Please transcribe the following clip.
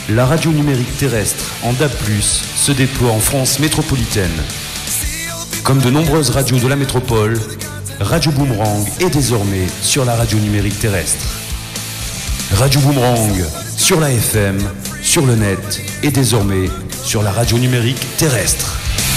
la radio numérique terrestre en DAB+, se déploie en France métropolitaine. Comme de nombreuses radios de la métropole, Radio Boomerang est désormais sur la radio numérique terrestre. Radio Boomerang, sur la FM, sur le net et désormais sur la radio numérique terrestre.